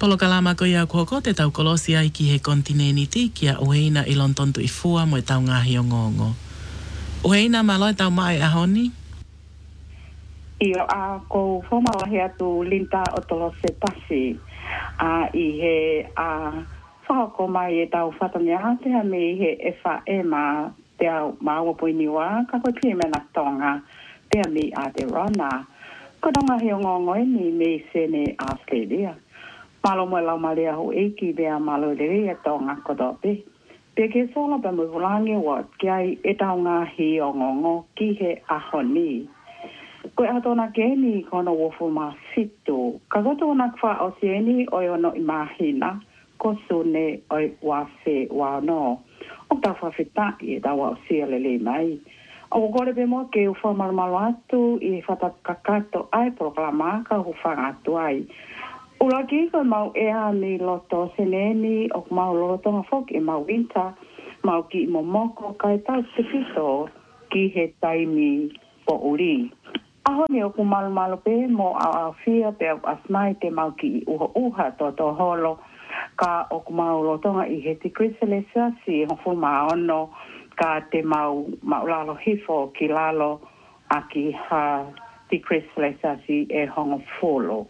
polokalama ko ia koko te tau kolosia i ki he kontineni ti kia uheina i lontontu i fua mo e tau ngahi o ngongo. Uheina malo e tau mai a honi? Io a ko whamalahi atu linta o tolo se tasi i he whako mai e tau whatamia te me i he e ma te au maua poiniwa ka koe pia mena tonga te mi a te rana. Ko tonga he o ngongo e me sene Australia. Malo mo lau maria ho eiki bea malo le e tonga kodope. Pe ke sola pa mo vulangi wa kia e tau ngahi o ngongo ki he ahoni. Ko e atona keni kono wofu ma situ. Ka goto na kwa o sieni o ono imahina ko sune o wafe wa no. O ta fa fita e da wa siele le mai. O gore be mo ke u fa malo atu i fata kakato ai proklama ka u fa atu ai. Ula ki ko mau ea mi loto seneni o mau loto nga fok i mau winta mau ki momoko kai tau tipito ki he taimi po uri. Aho ni o kumalu pe mo a fia pe asmai te mau ki uha to holo ka o kumau loto nga i he ti kriselesa si hofu ono ka te mau lalo hifo ki lalo a ki ha ti kriselesa si e hongo folo.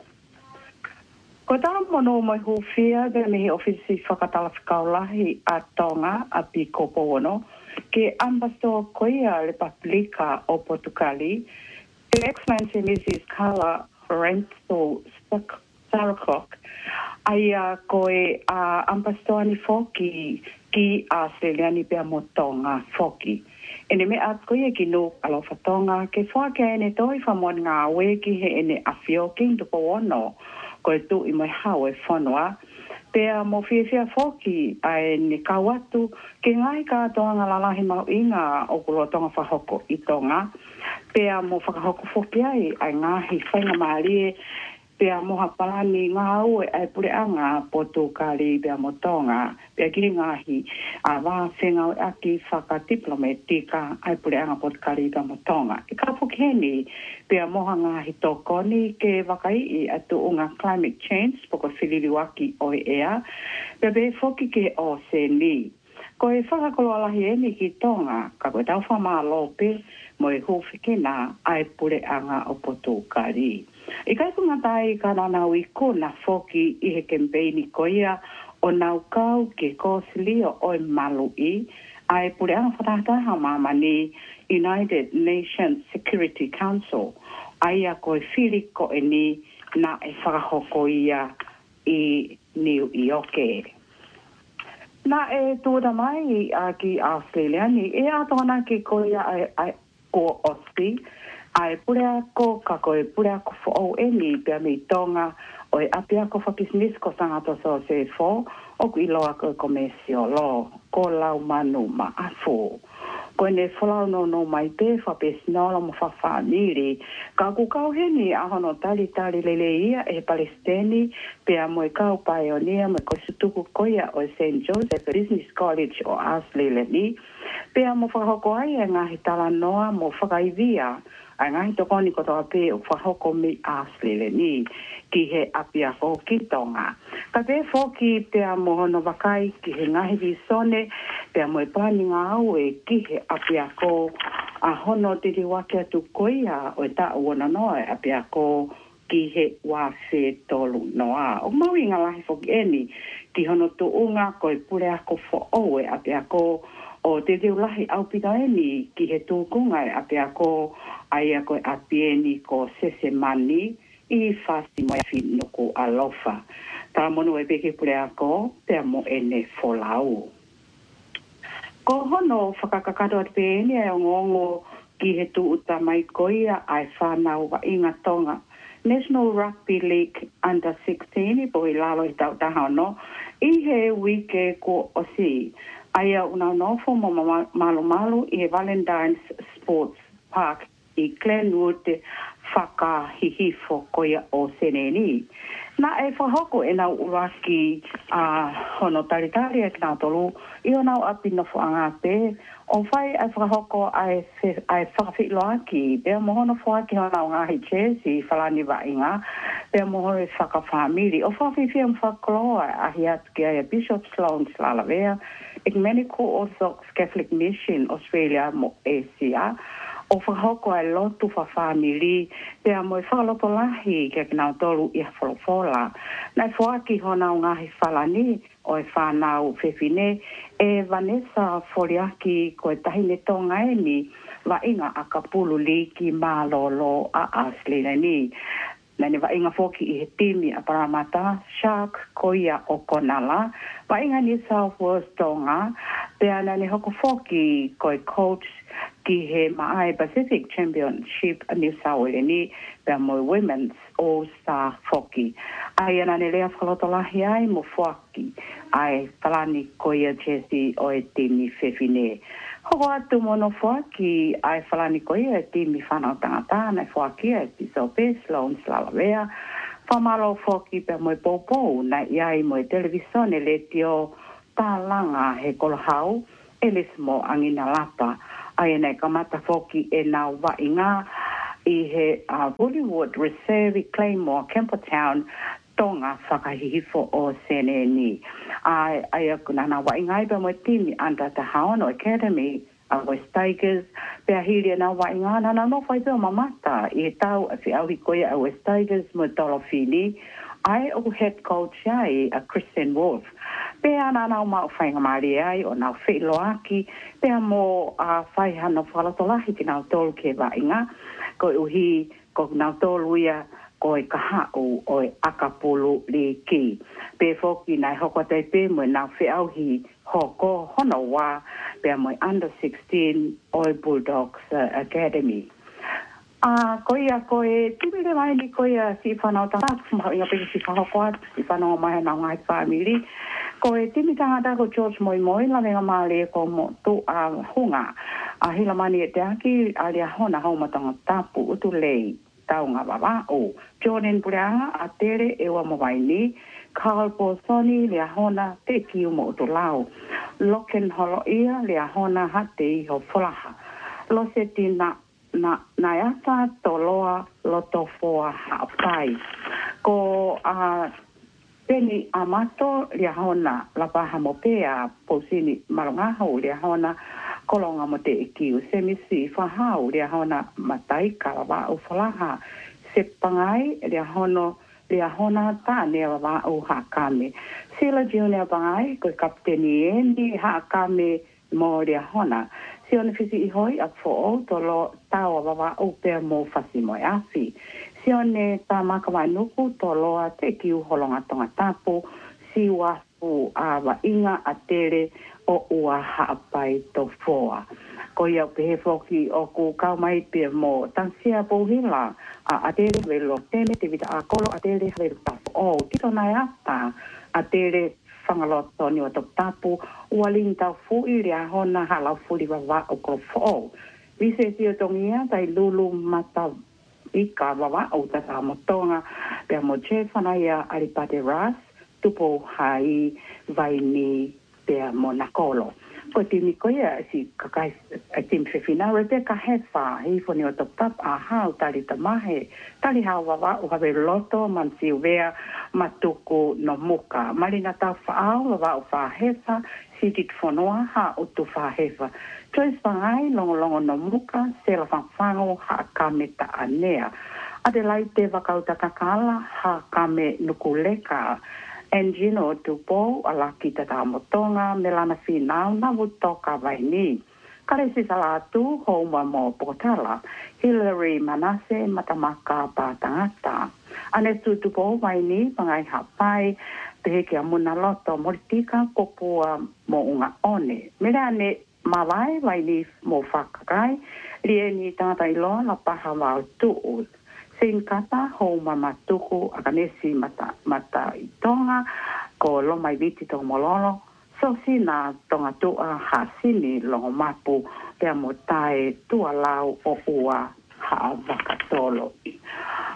Ko tala mono mai hufia de me ofisi whakatala whikaulahi a Tonga a Pikopo ono ke ambassador koia le Paprika o Portugali Her Excellency Mrs. Carla Lorenzo Sarcock aia koe ambassador ni foki ki Australia ni pia mo Tonga foki. Ene me at koe ki no alofa Tonga ke whake ene toi whamon ngā weki he ene awhio king tupo ono. Koe tu i mai hau e whanua. Pea mo whiawhia whoki ai ni kawatu ke ngai ka toanga lalahi mau inga o kulo tonga whahoko i tonga. Pea mo whakahoko whoki ai ngahi whainga maarie. Pea mo hapalani ngā ue ai pureanga Portugali pea mo tonga. Pea kiri ngahi a wā whenga o aki whakadiplomatika ai pureanga Portugali pea mo tonga. I ka whukeni pea moha ngahi tokoni ke wakai i atu unga climate change poko whiririwaki o ea. Pea be whoki ke o se ni. Ko e whakakolo alahi eni ki tonga ka koe tau whamaa lope mo e hufikena ai pureanga o Portugali. I kai kunga tai ka nanau i kona foki i he kempeini koia o nau kau ke kōsilio o e malu i ai pureanga whatataha mamani United Nations Security Council ai a koe whiri ko e ni na e whakahoko ia i New York. Na e tūra mai ki Australia ni e atona ki koia ai ko osi ai purea ko ka koe purea ko fo e ni pia mi tonga o e apia ko whakisnis ko sangato so se fo o ku iloa ko komesio lo ko lau manu ma afu. Ko ne whalau no mai te whapesinola mo whawhaniri. Ka ku kau heni ahono tali lele ia e Palestini pia mo e kau pioneer mo ko sutuku koia o St. Joseph Business College o Australia ni. Pia mo whakahoko ai e ngahi tala noa mo whakaivia. Ai ngahi tokoni ko toa pe o whahoko mi Australia ni ki he apia ho ki tonga. Ka te whoki pia mo hono wakai ki he ngahi visone pia mo e pani ngā au e ki he apia ko a hono tiri wake atu koia o e ta uona noa e apia ko ki he wase tolu noa. O maui ngā lahi whoki eni ki hono tu unga ko e pure ako fo o e apia ko o te teo lahi au pita eni ki he tūkunga e apia ko ai a koe apieni ko sese mani i whasi mo e whinuku alofa. Tā mono e peke pure ako pia mo ene folau. Ko hono whakakakato ati peeni e o ngongo ki he tuuta mai koia ai whanau wa inga tonga. National Rugby League Under 16 i po i lalo i tau taha no. I he wike ko osi. Aia una nofo mo malu i he Valentine's Sports Park i Glenwood whakahihifo koia o seneni. Na e whahoko e nau uraki hono taritari e kina tolu i o nau api no fuanga pe o whai e whahoko ai whakawhiloaki pea mohono fuaki ho nau ngahi chesi whalani wa inga pea mohono e whakawhamiri o whawhiwhia mwhakoloa ahi atu ki ai Bishop Sloan Slalavea Ecumenical Orthodox Catholic Mission Australia mo ACA o whahoko ai lotu whawhamiri pea mo e whakaloto lahi kia kina tolu i whalofola. Nai whaaki hona o ngahi whalani o e whanau whewhine e Vanessa Foriaki ko e tahine tonga e ni wa inga a kapulu li ki malolo a Ashley ni. Nani wa inga foki i he timi a Paramata, Shark, Koia o Konala, wa inga ni South Wales tonga, pea nani hoko foki ko e coach ki he Maai Pacific Championship a New South Wales ni, pea mo Women's All-Star foki. Ai nani lea whalotolahi ai mo foki, ai talani Koia Jesse o e timi whewhine. Hoko atu mono foaki ai whalani Koia e timi whanau tangata, nai foaki e Bishop Sloan Slalavea, whamalo foki pe moe popo, na iai moe televisione le tio tālanga he kolohau, elis mo angina lapa, ai nei kamata foki e nau wainga i he Hollywood Reserve Claymore, Campbelltown, tonga whakahihifo o seneni. Ai akuna na wainga iba mo timi under the Haono Academy, a West Tigers, pea hiri na wainga na no whai peo mamata, i tau a whiawi koia a West Tigers mo Dolofini, ai o head coach ai a Christian Wolf. Pea na nau mau whainga maari ai o nau whiloaki, pea mo a whai hana whalatolahi ki nau tolu ke wainga, ko uhi ko nau tolu ia ko e kahau o e akapulu li ki. Pe foki nai hoko te pe mo nau whiauhi hoko hono wā pea mo under 16 o e Bulldogs Academy. Koia koe, timile mai ni koia si whanau tangata, maho inga peki si whahoko atu, si whanau mai nau ngai family. Koe timi tangata ko George Moimoi, la venga maale ko mo tu a hunga. Hila mani e te aki, alia hona haumatanga tapu utu lei. Taunga wawa o Jordan Brianga a tere e wa mawaini, Carl Bolsoni lea hona te kiu mo utu lau. Loken holo ia lea hona hate i ho folaha. Lo se tina na yata toloa loto foa hawhai. Ko Peni amato lea hona la paha mo pea posini marongaho lea hona kolonga mo te ikiu. Se misi whahau lea hona matai kalawa o whalaha. Se pangai lea hona tāne wa o hakame. Sila junior pangai ko kapteni endi hakame mo lea hona. Si ona fisi i hoi a fo tolo tawa wa o pea mo fasi mo afi. Si one ta makawai nuku toloa te kiu holonga tonga tapu. Si wafu a wa inga a tere o ua haapai to foa. Ko iau pehe foki o ku kaumai pia mo tansia pohila a tere velo teme te vita a kolo a tere velo tapu. O tito nai ata a tere whangaloto ni o tok tapu ua linta fui rea hona halau fuli wawa o ko fo. Vise si o tongia tai lulu mata ika wawa o tata motonga pia mo che whanaia Aripate Ras tupo hai vai ni pea mo nakolo. Ko timi koia si kakai tim fefina Rebecca Hefa hi foni o top a hau tali tamahe tali hau wawa o hawe loto man siuvea matuku no muka marina tau whaau wawa o wha hefa si tit fonoa ha o tu wha hefa Joyce Pangai longo no muka sela whangwhango ha kame ta anea Adelaide wakauta kakala ha kame nukuleka Engino tupo ala kita tamotonga melana final na wutoka vaini. Kare si salatu homa mo potala Hillary Manase matamaka patangata. Ane tupo vaini pangai hapai peke amuna loto mortika kopua mo unga one. Melane mawai vaini mo fakakai lieni tata ilo na paha wau tuu. Sin kata ho mama tuku akanesi mata itonga ko lo mai viti to mololo so sina tonga tua hasini lo mapu te motai tua lau o ua ha vakatolo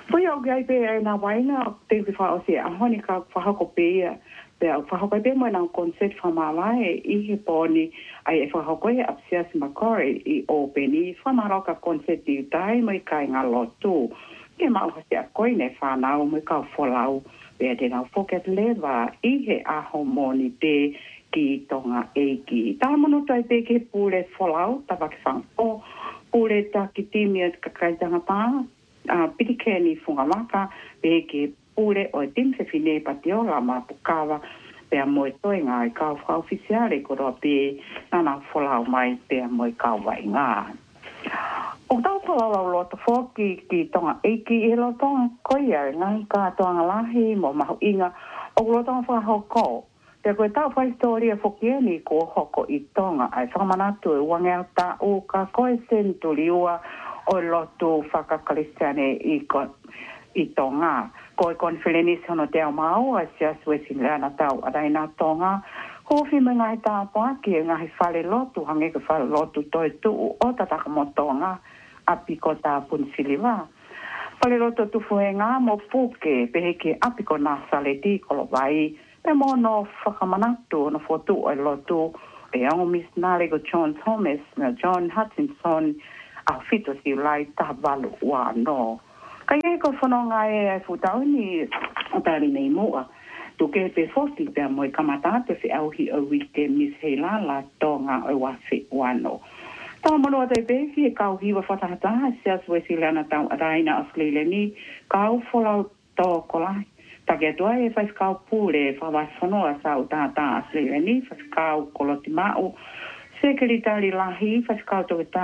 Foi o gai pe na waina te ki fa o se a honi ka fa ko pe pe fa ko pe mo na concept fa ma mai I he poni ai fa ko e apsia se makore I o pe ni fa ma ro ka concept I dai mo kai nga lotu ke ma o se a koi ne fa na o mo ka fo lau pe te na forget leva I he a homoni te ki tonga e ki ta mono tai pe ke pule fo lau ta va ki fa o pule ta ki timia ka kai tanga pa pitike ni fungamaka pe ke pule o tim se fine patiola ma pukawa pe mo toi nga ka fa oficiale ko ro pe na fola mai pe mo ka vai nga o tau fola lo to foki ki tonga e ki e lo tonga ko ia nga ka tonga lahi mo ma inga o lo tonga fa hoko te ko tau fa historia foki ni ko hoko I tonga ai fa manatu e wanga ta o ka ko e sentuliua o lotu whakakalistane I tonga. Ko e konferenisi hono te au mau a sia suesi lana tau araina tonga. Hofi me ngai tā pāki e ngahi whale lotu, hange ka whale lotu toi tu o tataka mo tonga api ko tā punsiliwa. Whale lotu tufu e ngā mo puke pehe ke api ko nā sale ti kolo vai. Pe mo no whakamanatu no fotu o lotu e au misnare ko John Thomas, John Hutchinson, a fito si lai ta valu wa no kai e ko fono nga e futau ni tari nei moa tu ke pe fosi pe mo kamata te fe au hi o wike mis hela la tonga o wa fe wa no ta mono te pe fi ka hi wa fata ta sia so si lana ta raina australia ni ka fola to kola ta ke to e fa ska pure fa va sono sa ta australia ni fa ska kolotimau Sekretari lahi fa ska to